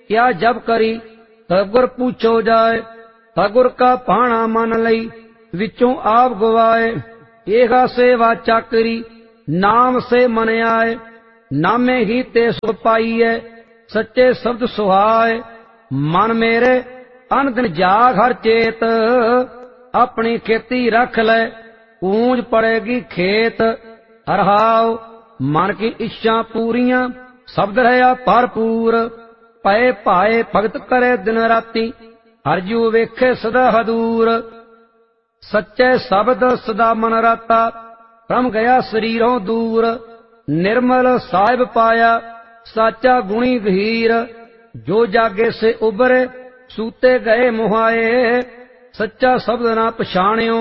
क्या जब करी तगुर पूछो जाए। तगुर का भाणा मन लई विचों आप गवाए। एहा से वाचा करी नाम से मन आए। नामे ही ते सुख पाईए सच्चे शब्द सुहाए। मन मेरे अन दिन जाग हर चेत। अपनी खेती रख ले पूंज पड़ेगी खेत। हरहाओ मन की इच्छा पूरियां शब्द रहा भरपूर। पए पाए भगत करे दिन राती हर जू वेखे सदा हदूर। सच्चे शब्द सदा मन राता भ्रम गया शरीरों दूर। निर्मल साहिब पाया साचा गुणी गहीर। जो जागे से उबरे सूते गए मुहाए। सच्चा शब्द ना पछाणियो